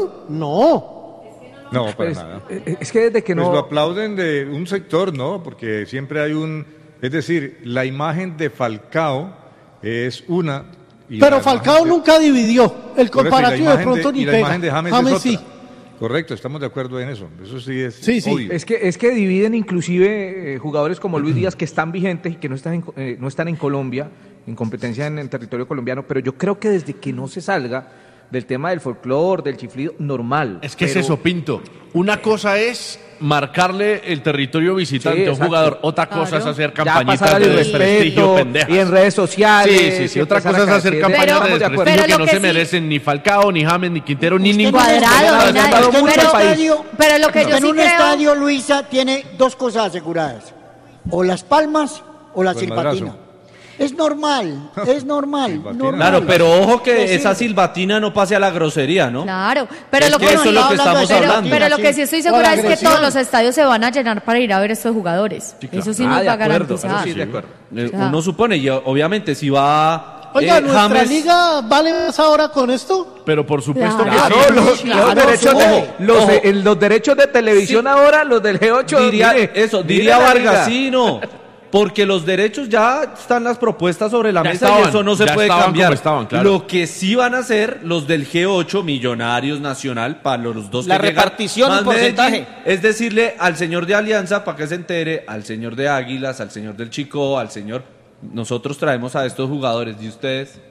no. No, para Pues, nada. eh, es que desde que Pues no... lo aplauden de un sector, ¿no? Porque siempre hay un... Es decir, la imagen de Falcao es una... y Pero la Falcao imagen de- nunca dividió. El Por eso, y la comparativo de imagen pronto de- ni y la pega. imagen de James, James es otra. sí. Correcto, estamos de acuerdo en eso. Eso sí es Sí, sí. obvio. Es que, es que dividen inclusive eh, jugadores como Luis Díaz que están vigentes y que no están en, eh, no están en Colombia, en competencia en el territorio colombiano, pero yo creo que desde que no se salga del tema del folclore, del chiflido, normal. Es que pero- es eso, Pinto. Una cosa es marcarle el territorio visitante Sí, a un exacto. jugador, otra cosa Claro. es hacer Ya campañitas pasar de al desprestigio irrespeto pendejas. y en redes sociales. Sí, sí, sí. y Otra empezar cosa a es hacer caer. campañas Estamos de de acuerdo. desprestigio Pero que lo no que se sí- merecen ni Falcao, ni James, ni Quintero, ni Usted ningún. no le Cuadrado, regala, ni le han nadie. dado mucho Pero- estadio. pero lo que yo en sí un creo- estadio, Luisa, tiene dos cosas aseguradas. O las palmas o la O el silbatina. madrazo. Es normal, es normal. Silbatina. normal. Claro, pero ojo que Pues sí. esa silbatina no pase a la grosería, ¿no? Claro, pero Es lo que que, eso es lo que estamos pero, hablando. pero lo que sí estoy segura O la es que agresión. todos los estadios se van a llenar para ir a ver a estos jugadores. Eso sí Ah, nos de va a acuerdo, eso garantizar. sí, de acuerdo. Eh, Ya. Uno supone, y obviamente si va Oiga, eh, ¿nuestra James- liga vale más ahora con esto? Pero por supuesto Claro. que sí. Claro, los, Claro, los derechos, de, ojo, los, ojo. de- los derechos de televisión ahora, los del G ocho. diría mire, eso, mire diría la liga. Vargasino, porque los derechos ya están las propuestas sobre la Ya mesa estaban, y eso no se ya puede estaban cambiar. como estaban, claro. Lo que sí van a hacer los del G ocho, Millonarios, Nacional, para los dos La que llegan, repartición, más el porcentaje. Medellín, es decirle al señor de Alianza para que se entere, al señor de Águilas, al señor del Chico, al señor, nosotros traemos a estos jugadores y ustedes.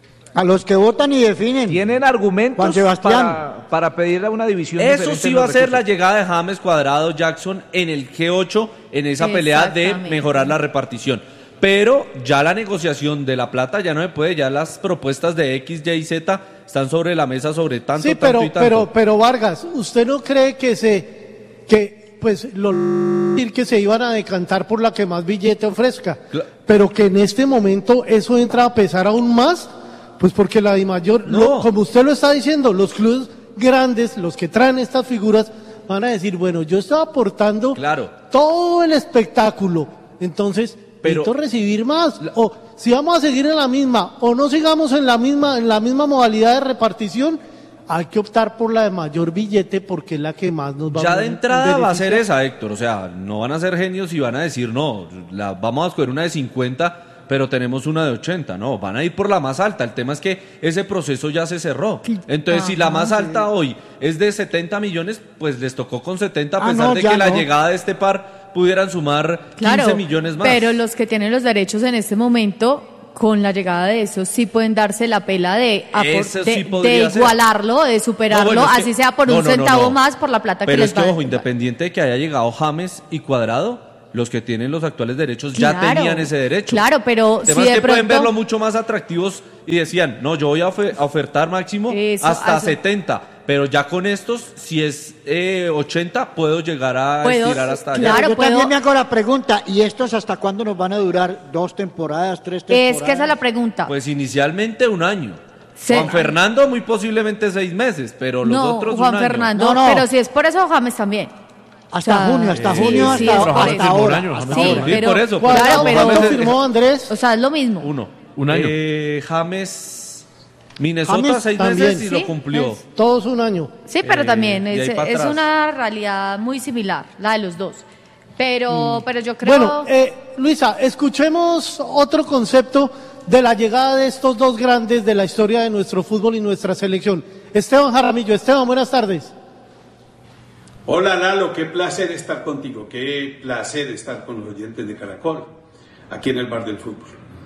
A los que votan y definen. Tienen Juan argumentos Sebastián. para, para pedir una división. Eso diferente sí en va a los ser la recursos. llegada de James, Cuadrado, Jackson en el G ocho, en esa pelea de Exactamente. mejorar la repartición. Pero ya la negociación de la plata ya no se puede, ya las propuestas de X, Y, Z están sobre la mesa sobre tanto, Sí, tanto pero, y tanto. pero, pero Vargas, ¿usted no cree que se, que, pues, lo decir que se iban a decantar por la que más billete ofrezca? Cla- Pero que en este momento eso entra a pesar aún más, pues porque la DIMAYOR, No. lo- como usted lo está diciendo, los clubes grandes, los que traen estas figuras, van a decir, bueno, yo estaba aportando Claro. todo el espectáculo, entonces Pero- necesito recibir más. O si vamos a seguir en la misma, o no sigamos en la misma, en la misma modalidad de repartición, hay que optar por la de mayor billete porque es la que más nos va Ya a de entrada va a ser beneficiar. esa, Héctor. O sea, no van a ser genios y van a decir, no, la, vamos a escoger una de cincuenta, pero tenemos una de ochenta. No, van a ir por la más alta. El tema es que ese proceso ya se cerró. Entonces, si la más alta hoy es de setenta millones, pues les tocó con setenta, a Ah, pesar no, de ya que la no. llegada de este par pudieran sumar Claro, quince millones más. pero los que tienen los derechos en este momento con la llegada de esos sí pueden darse la pela de, apor- Eso sí de, podría de igualarlo, de superarlo, No, bueno, es que- así sea por no, un no, no, centavo no. más por la plata Pero que es les que, va a ojo, independiente de que haya llegado James y Cuadrado, los que tienen los actuales derechos ya Claro, tenían ese derecho. claro, pero El si tema es de que pueden pronto- verlo mucho más atractivos y decían, no, yo voy a, ofe- a ofertar máximo Eso, hasta eso. setenta, pero ya con estos, si es eh, ochenta, puedo llegar a Puedo- estirar hasta allá. claro, Yo puedo- también me hago la pregunta, ¿y estos hasta cuándo nos van a durar? ¿Dos temporadas, tres temporadas? Es que esa es la pregunta. Pues inicialmente un año. Se- Juan Fernando muy posiblemente seis meses, pero los no, otros Juan un año. Fernando, No, no. pero si es por eso, James también. Hasta O sea, junio, hasta sí, junio, sí, hasta, es por hasta eso. ahora. Un año, hasta Sí, ahora. Sí, pero, por eso, ¿Cuándo, claro, ¿cuándo pero, James- firmó Andrés? o sea, es lo mismo. Uno. Un año. Eh, James, Minnesota James seis también. meses y lo Sí, cumplió. es- Todos un año. Sí, pero Eh, también de es, ahí pa' es atrás. una realidad muy similar, la de los dos. Pero, pero yo creo... Bueno, eh, Luisa, escuchemos otro concepto de la llegada de estos dos grandes de la historia de nuestro fútbol y nuestra selección. Esteban Jaramillo. Esteban, buenas tardes. Hola Lalo, qué placer estar contigo, qué placer estar con los oyentes de Caracol, aquí en el Bar del Fútbol.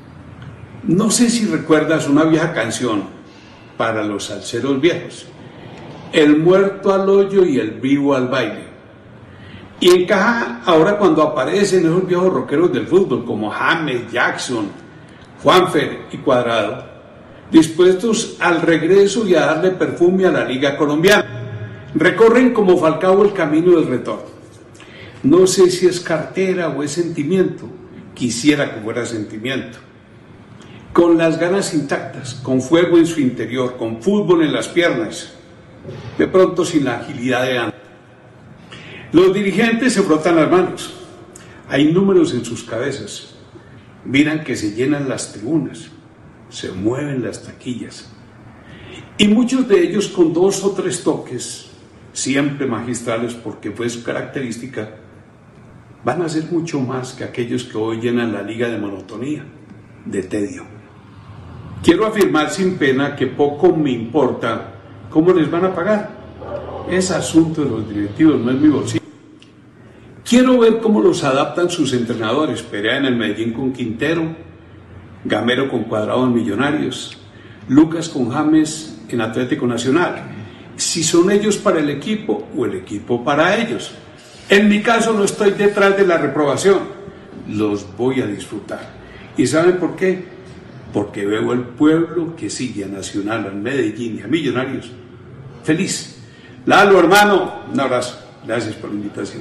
No sé si recuerdas una vieja canción para los salseros viejos, el muerto al hoyo y el vivo al baile. Y encaja ahora cuando aparecen esos viejos rockeros del fútbol como James, Jackson, Juanfer y Cuadrado, dispuestos al regreso y a darle perfume a la Liga Colombiana. Recorren como Falcao el camino del retorno. No sé si es cartera o es sentimiento. Quisiera que fuera sentimiento. Con las ganas intactas, con fuego en su interior, con fútbol en las piernas. De pronto sin la agilidad de antes. Los dirigentes se frotan las manos. Hay números en sus cabezas. Miran que se llenan las tribunas. Se mueven las taquillas. Y muchos de ellos con dos o tres toques, siempre magistrales porque fue su característica, van a ser mucho más que aquellos que hoy llenan la liga de monotonía, de tedio. Quiero afirmar sin pena que poco me importa cómo les van a pagar. Es asunto de los directivos, no es mi bolsillo. Quiero ver cómo los adaptan sus entrenadores. Perea en el Medellín con Quintero, Gamero con Cuadrado en Millonarios, Lucas con James en Atlético Nacional. Si son ellos para el equipo o el equipo para ellos. En mi caso no estoy detrás de la reprobación, los voy a disfrutar. ¿Y saben por qué? Porque veo el pueblo que sigue a Nacional, a Medellín y a Millonarios feliz. Lalo, hermano, un abrazo. Gracias por la invitación.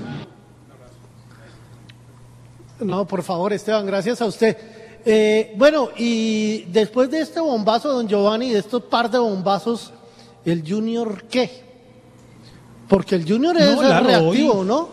No, por favor, Esteban, gracias a usted. Eh, bueno, y después de este bombazo, don Giovanni, de estos par de bombazos, ¿el Junior qué? Porque el Junior es No, Lalo, reactivo, hoy- ¿no?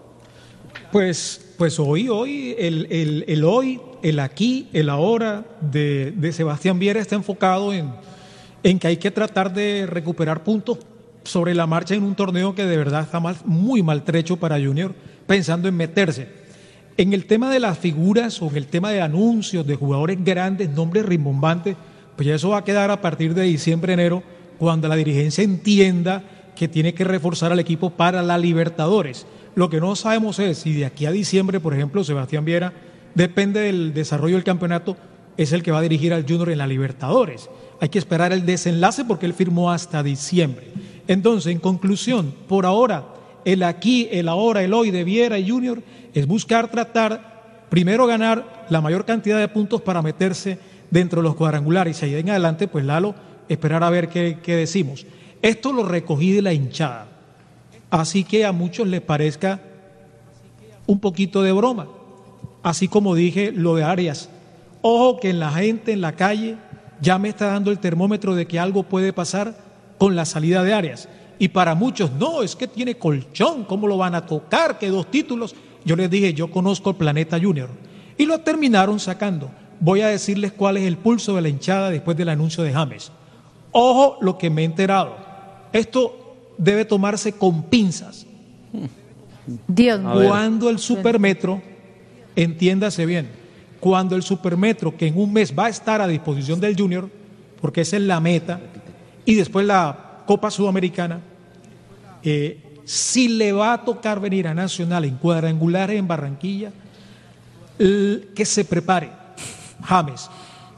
Pues, pues hoy, hoy, el, el, el hoy, el aquí, el ahora de, de Sebastián Viera está enfocado en, en que hay que tratar de recuperar puntos sobre la marcha en un torneo que de verdad está mal, muy maltrecho para Junior, pensando en meterse. En el tema de las figuras o en el tema de anuncios de jugadores grandes, nombres rimbombantes, pues ya eso va a quedar a partir de diciembre, enero, cuando la dirigencia entienda que tiene que reforzar al equipo para la Libertadores. Lo que no sabemos es si de aquí a diciembre, por ejemplo, Sebastián Viera, depende del desarrollo del campeonato, es el que va a dirigir al Junior en la Libertadores. Hay que esperar el desenlace porque él firmó hasta diciembre. Entonces, en conclusión, por ahora, el aquí, el ahora, el hoy de Viera y Junior es buscar tratar, primero ganar la mayor cantidad de puntos para meterse dentro de los cuadrangulares y ahí en adelante, pues Lalo, esperar a ver qué, qué decimos. Esto lo recogí de la hinchada, así que a muchos les parezca un poquito de broma, así como dije lo de Arias. Ojo que en la gente en la calle ya me está dando el termómetro de que algo puede pasar con la salida de Arias. Y para muchos, no, es que tiene colchón, ¿cómo lo van a tocar? Que dos títulos. Yo les dije, yo conozco el Planeta Junior. Y lo terminaron sacando. Voy a decirles cuál es el pulso de la hinchada después del anuncio de James. Ojo lo que me he enterado. Esto debe tomarse con pinzas. Dios mío. Cuando el Supermetro, entiéndase bien, cuando el Supermetro, que en un mes va a estar a disposición del Junior, porque esa es la meta, y después la Copa Sudamericana, eh, si le va a tocar venir a Nacional en cuadrangulares en Barranquilla, el, que se prepare James,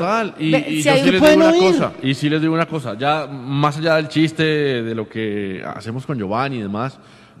Total, y, Ve, y si yo hay sí un- les digo una ¿Pueden oír? cosa, y sí les digo una cosa, ya más allá del chiste de lo que hacemos con Giovanni y demás,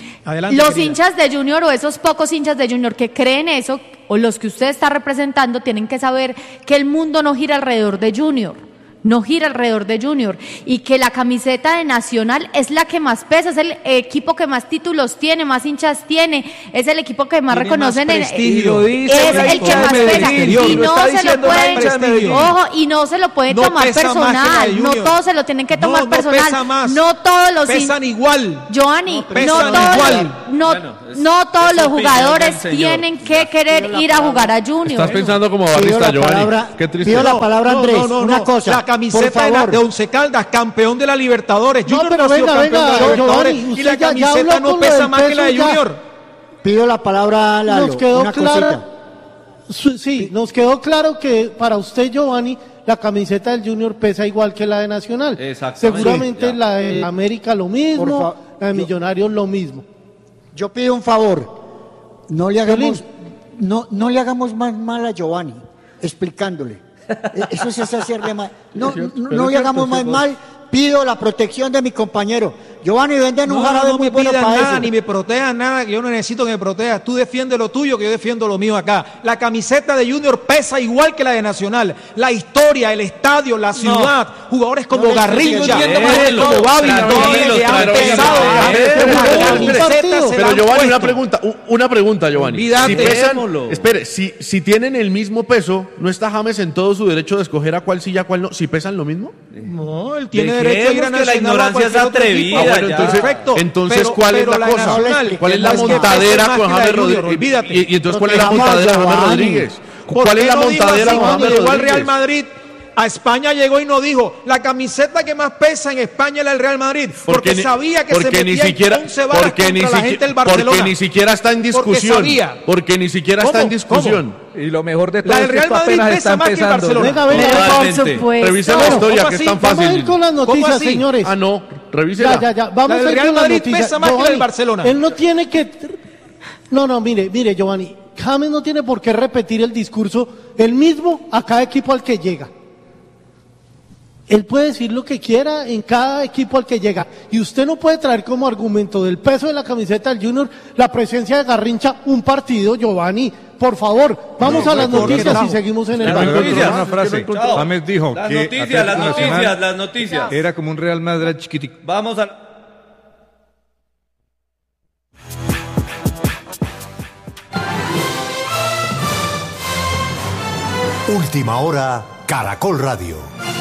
Adelante, los querida. hinchas de Junior o esos pocos hinchas de Junior que creen eso, o los que usted está representando, tienen que saber que el mundo no gira alrededor de Junior. no gira alrededor de Junior, y que la camiseta de Nacional es la que más pesa, es el equipo que más títulos tiene, más hinchas tiene, es el equipo que más tiene reconocen más en, prestigio, es el que más pesa, y no se lo pueden, ojo, y no se lo pueden No tomar pesa más que la personal, de no Junior. todos se lo tienen que No, tomar no personal, pesa más. no todos los Pesan igual. Giovanni, No no, pesan todos, igual. no, Bueno, es- no todos es los opinión jugadores del señor. tienen que querer ir a jugar a Junior. Estás pensando como Pido barrista, la Giovanni. palabra- Qué triste. pido la palabra, Andrés. No, no, una no. cosa, La camiseta por de, la- favor. de Once Caldas, campeón de la Libertadores. No, Junior pero no ha sido venga, campeón venga, de la Libertadores. Giovanni, Y la usted ya- ya camiseta habló no con lo pesa del más que la de peso ya. Junior. Pido la palabra, Lalo. Nos quedó una clara, cosita. su- sí, nos quedó claro que para usted, Giovanni, la camiseta del Junior pesa igual que la de Nacional. Exactamente. Seguramente Sí, ya. la de América lo Por mismo, fa- la de yo- Millonarios lo mismo. Yo pido un favor. No le hagamos, no, no le hagamos más mal a Giovanni, explicándole. Eh, Eso es hacerle mal. No, no, no le hagamos más mal. Pido la protección de mi compañero. Giovanni, venden un No, jarabe no muy me bueno pidan para nada, eso. ni me protejan nada, que yo no necesito que me protejas. Tú defiendes lo tuyo, que yo defiendo lo mío acá. La camiseta de Junior pesa igual que la de Nacional. La historia, el estadio, la ciudad, jugadores como No le Garrincha, estoy entendiendo jugadores más como de Babi, todo. todos que han Tranquilo, pesado. tranquilo. La Pero, camiseta pero, se Pero la han Giovanni, una puesto. pregunta, u- una pregunta, Giovanni. Olvídate, si pesan, démoslo. espere, si, si tienen el mismo peso, ¿no está James en todo su derecho de escoger a cuál sí y a cuál no? ¿Si pesan lo mismo? No, él tiene derecho a ir a Dejemos que la Nacional o a ignorancia cualquier sea otro equipo. atrevida, Ah, bueno, ya. entonces, Perfecto. entonces Pero- ¿cuál pero es la, la cosa? Nacional, ¿Cuál es la es que montadera pesa más con que la de James Junior, Rodríguez? olvídate. Y, y entonces, ¿cuál es la Protejamos a montadera con James Giovanni. Rodríguez? ¿Por ¿Cuál qué es la no dijo montadera así con cuando James llegó al Real Rodríguez? Madrid? A España llegó y no dijo, la camiseta que más pesa en España era el Real Madrid, porque, ni- sabía que porque se ni metía siquiera, en once balas porque ni contra la siqui- gente del Barcelona. porque ni siquiera está en Porque discusión. sabía. Porque ni siquiera está ¿Cómo? en discusión. Y lo mejor de todo La es del que Real esto Madrid apenas pesa está más que el empezando. Barcelona. Venga, venga. Pero por Totalmente. supuesto. Revisen la Bueno, historia, ¿cómo que es así? tan Vamos a fácil. ir con las ¿Cómo noticias, así? señores. Ah, no, revísela. Ya, ya, ya. Vamos La del a ir Real con las Madrid noticias. pesa más que la del Giovanni, Barcelona. Él no tiene que... No, no, mire, mire, Giovanni. James no tiene por qué repetir el discurso el mismo a cada equipo al que llega. Él puede decir lo que quiera en cada equipo al que llega. Y usted no puede traer como argumento del peso de la camiseta del Junior la presencia de Garrincha un partido, Giovanni. Por favor, vamos a las ¿por qué noticias no? y seguimos en el Las Pero banco. otra- noticias. una frase. Chao. James dijo Las que noticias, Atlético las Nacional noticias, las noticias. era como un Real Madrid chiquitico. Vamos a... Última hora, Caracol Radio.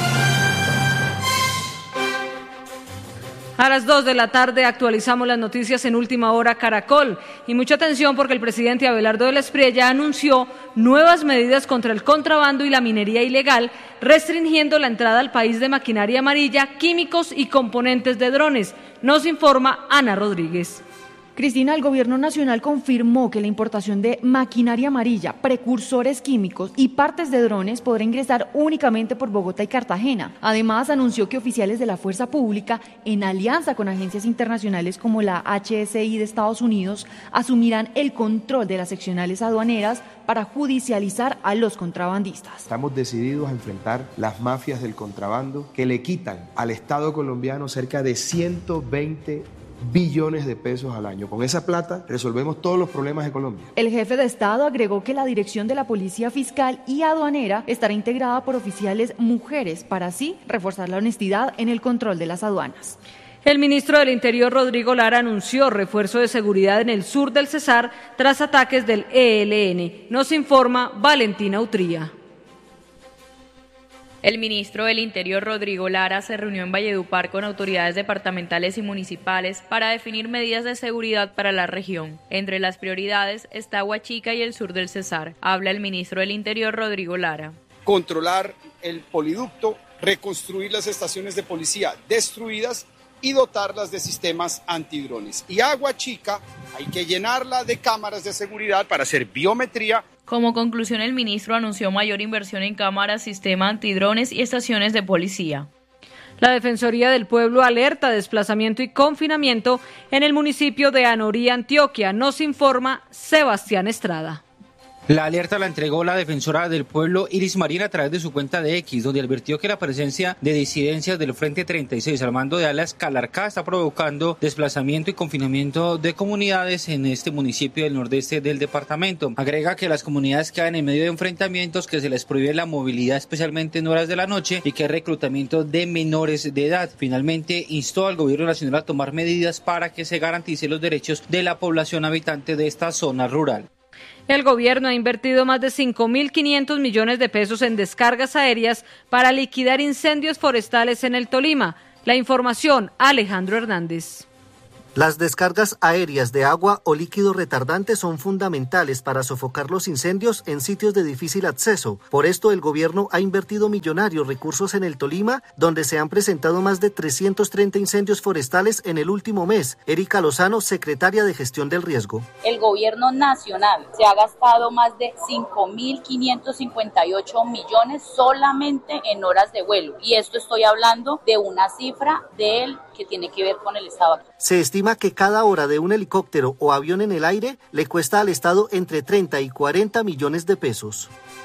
A las dos de la tarde actualizamos las noticias en Última Hora Caracol. Y mucha atención porque el presidente Abelardo del Espriella anunció nuevas medidas contra el contrabando y la minería ilegal, restringiendo la entrada al país de maquinaria amarilla, químicos y componentes de drones. Nos informa Ana Rodríguez. Cristina, el Gobierno Nacional confirmó que la importación de maquinaria amarilla, precursores químicos y partes de drones podrá ingresar únicamente por Bogotá y Cartagena. Además, anunció que oficiales de la Fuerza Pública, en alianza con agencias internacionales como la H S I de Estados Unidos, asumirán el control de las seccionales aduaneras para judicializar a los contrabandistas. Estamos decididos a enfrentar las mafias del contrabando que le quitan al Estado colombiano cerca de ciento veinte billones de pesos al año. Con esa plata resolvemos todos los problemas de Colombia. El jefe de Estado agregó que la dirección de la Policía Fiscal y Aduanera estará integrada por oficiales mujeres para así reforzar la honestidad en el control de las aduanas. El ministro del Interior, Rodrigo Lara, anunció refuerzo de seguridad en el sur del Cesar tras ataques del E L N. Nos informa Valentina Utría. El ministro del Interior, Rodrigo Lara, se reunió en Valledupar con autoridades departamentales y municipales para definir medidas de seguridad para la región. Entre las prioridades está Huachica y el sur del Cesar. Habla el ministro del Interior, Rodrigo Lara. Controlar el poliducto, reconstruir las estaciones de policía destruidas y dotarlas de sistemas antidrones. Y a Huachica hay que llenarla de cámaras de seguridad para hacer biometría. Como conclusión, el ministro anunció mayor inversión en cámaras, sistema antidrones y estaciones de policía. La Defensoría del Pueblo alerta desplazamiento y confinamiento en el municipio de Anorí, Antioquia. Nos informa Sebastián Estrada. La alerta la entregó la defensora del pueblo Iris Marín a través de su cuenta de X, donde advirtió que la presencia de disidencias del Frente treinta y seis al mando de Alas Calarcá está provocando desplazamiento y confinamiento de comunidades en este municipio del nordeste del departamento. Agrega que las comunidades quedan en medio de enfrentamientos, que se les prohíbe la movilidad especialmente en horas de la noche y que hay reclutamiento de menores de edad. Finalmente instó al gobierno nacional a tomar medidas para que se garanticen los derechos de la población habitante de esta zona rural. El gobierno ha invertido más de cinco mil quinientos millones de pesos en descargas aéreas para liquidar incendios forestales en el Tolima. La información, Alejandro Hernández. Las descargas aéreas de agua o líquido retardante son fundamentales para sofocar los incendios en sitios de difícil acceso. Por esto, el gobierno ha invertido millonarios recursos en el Tolima, donde se han presentado más de trescientos treinta incendios forestales en el último mes. Erika Lozano, secretaria de Gestión del Riesgo. El gobierno nacional se ha gastado más de cinco mil quinientos cincuenta y ocho millones solamente en horas de vuelo. Y esto estoy hablando de una cifra del que tiene que ver con el Estado. Se estima que cada hora de un helicóptero o avión en el aire le cuesta al Estado entre treinta y cuarenta millones de pesos.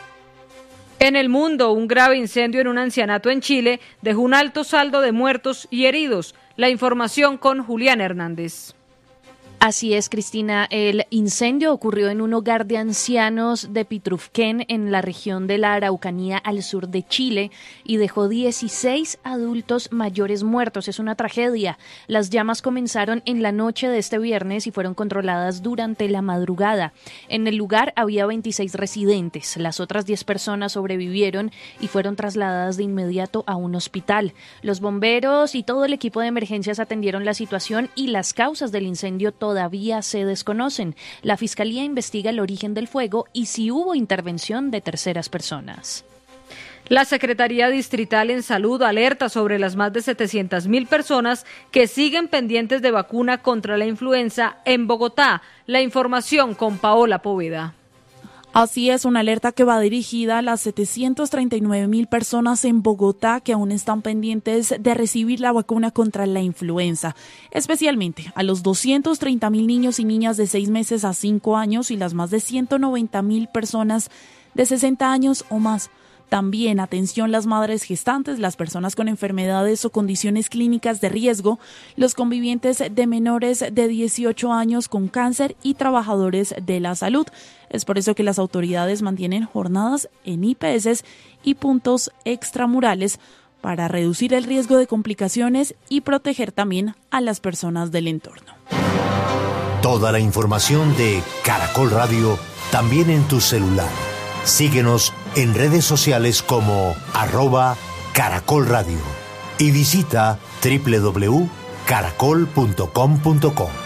En el mundo, un grave incendio en un ancianato en Chile dejó un alto saldo de muertos y heridos. La información con Julián Hernández. Así es, Cristina. El incendio ocurrió en un hogar de ancianos de Pitrufquén, en la región de la Araucanía, al sur de Chile, y dejó dieciséis adultos mayores muertos. Es una tragedia. Las llamas comenzaron en la noche de este viernes y fueron controladas durante la madrugada. En el lugar había veintiséis residentes. Las otras diez personas sobrevivieron y fueron trasladadas de inmediato a un hospital. Los bomberos y todo el equipo de emergencias atendieron la situación y las causas del incendio todavía se desconocen. La Fiscalía investiga el origen del fuego y si hubo intervención de terceras personas. La Secretaría Distrital en Salud alerta sobre las más de setecientas mil personas que siguen pendientes de vacuna contra la influenza en Bogotá. La información con Paola Poveda. Así es, una alerta que va dirigida a las setecientas treinta y nueve mil personas en Bogotá que aún están pendientes de recibir la vacuna contra la influenza, especialmente a los doscientos treinta mil niños y niñas de seis meses a cinco años y las más de ciento noventa mil personas de sesenta años o más. También, atención, las madres gestantes, las personas con enfermedades o condiciones clínicas de riesgo, los convivientes de menores de dieciocho años con cáncer y trabajadores de la salud. Es por eso que las autoridades mantienen jornadas en I P S y puntos extramurales para reducir el riesgo de complicaciones y proteger también a las personas del entorno. Toda la información de Caracol Radio también en tu celular. Síguenos en redes sociales como arroba Caracol Radio y visita doble u doble u doble u punto caracol punto com punto co.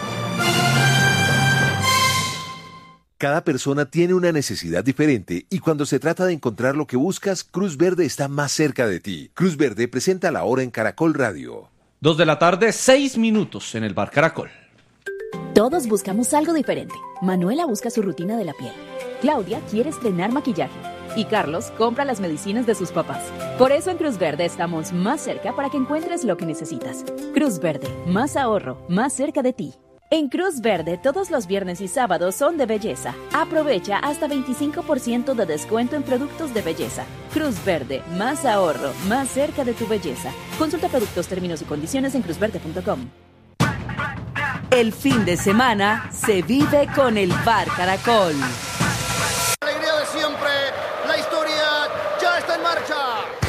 Cada persona tiene una necesidad diferente y cuando se trata de encontrar lo que buscas, Cruz Verde está más cerca de ti. Cruz Verde presenta la hora en Caracol Radio. Dos de la tarde, seis minutos en el Bar Caracol. Todos buscamos algo diferente. Manuela busca su rutina de la piel. Claudia quiere estrenar maquillaje. Y Carlos compra las medicinas de sus papás. Por eso en Cruz Verde estamos más cerca para que encuentres lo que necesitas. Cruz Verde, más ahorro, más cerca de ti. En Cruz Verde, todos los viernes y sábados son de belleza. Aprovecha hasta veinticinco por ciento de descuento en productos de belleza. Cruz Verde, más ahorro, más cerca de tu belleza. Consulta productos, términos y condiciones en cruz verde punto com. El fin de semana se vive con el Bar Caracol.